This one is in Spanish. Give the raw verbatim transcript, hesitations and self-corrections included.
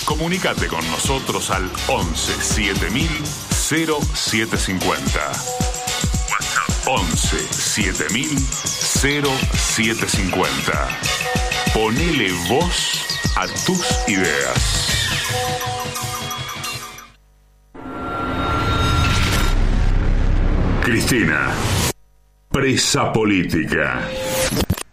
Comunicate con nosotros al once siete mil cero siete cincuenta. once siete mil cero siete cincuenta. Ponele voz a tus ideas. Cristina, presa política.